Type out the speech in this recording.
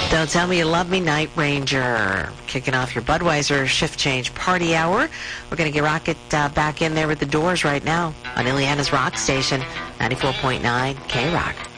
Don't Tell Me You Love Me, Night Ranger. Kicking off your Budweiser shift change party hour. We're going to get Rocket back in there with the Doors right now on Ileana's Rock Station, 94.9 K-Rock.